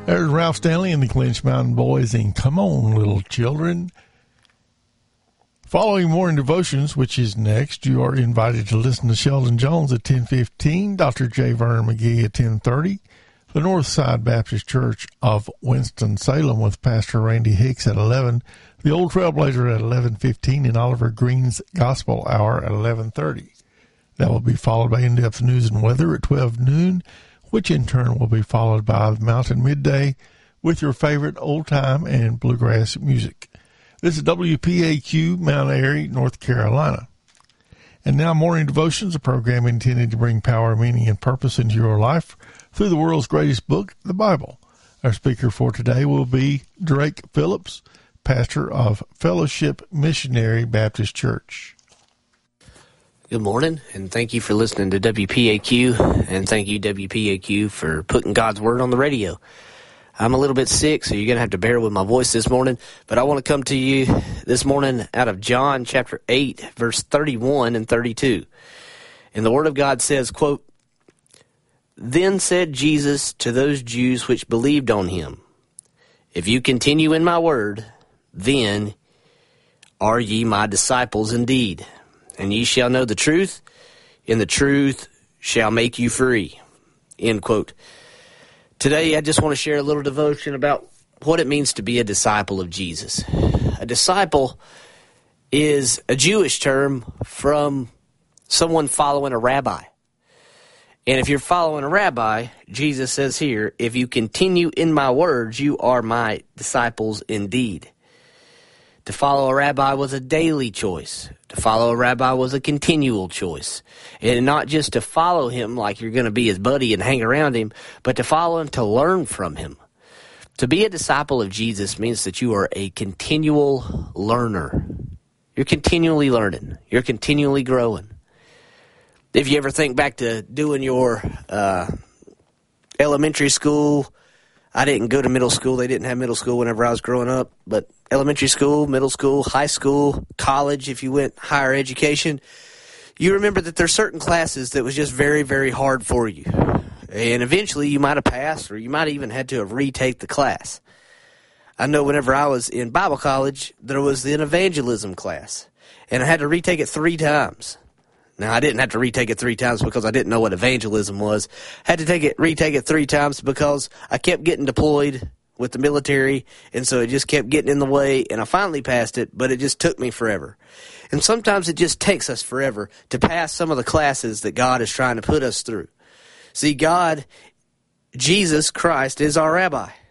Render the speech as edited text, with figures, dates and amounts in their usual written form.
There's Ralph Stanley and the Clinch Mountain Boys and Come On, Little Children. Following Morning Devotions, which is next, you are invited to listen to Sheldon Jones at 10:15, Dr. J. Vernon McGee at 10:30, the Northside Baptist Church of Winston-Salem with Pastor Randy Hicks at 11, the Old Trailblazer at 11:15, and Oliver Green's Gospel Hour at 11:30. That will be followed by in-depth news and weather at 12 noon, which in turn will be followed by the Mountain Midday with your favorite old-time and bluegrass music. This is WPAQ, Mount Airy, North Carolina. And now Morning Devotions, a program intended to bring power, meaning, and purpose into your life through the world's greatest book, the Bible. Our speaker for today will be Drake Phillips, pastor of Fellowship Missionary Baptist Church. Good morning, and thank you for listening to WPAQ, and thank you, WPAQ, for putting God's Word on the radio. I'm a little bit sick, so you're going to have to bear with my voice this morning, but I want to come to you this morning out of John chapter 8, verse 31 and 32. And the Word of God says, quote, "Then said Jesus to those Jews which believed on him, If you continue in my word, then are ye my disciples indeed. And ye shall know the truth, and the truth shall make you free." End quote. Today, I just want to share a little devotion about what it means to be a disciple of Jesus. A disciple is a Jewish term from someone following a rabbi. And if you're following a rabbi, Jesus says here, if you continue in my words, you are my disciples indeed. To follow a rabbi was a daily choice. To follow a rabbi was a continual choice. And not just to follow him like you're going to be his buddy and hang around him, but to follow him to learn from him. To be a disciple of Jesus means that you are a continual learner. You're continually learning. You're continually growing. If you ever think back to doing your elementary school, I didn't go to middle school. They didn't have middle school whenever I was growing up. But elementary school, middle school, high school, college, if you went higher education, you remember that there's certain classes that was just very, very hard for you. And eventually you might have passed, or you might even had to have retake the class. I know whenever I was in Bible college, there was an evangelism class. And I had to retake it 3 times. Now, I didn't have to retake it 3 times because I didn't know what evangelism was. I had to retake it 3 times because I kept getting deployed with the military, and so it just kept getting in the way, and I finally passed it, but it just took me forever. And sometimes it just takes us forever to pass some of the classes that God is trying to put us through. See, God, Jesus Christ, is our rabbi.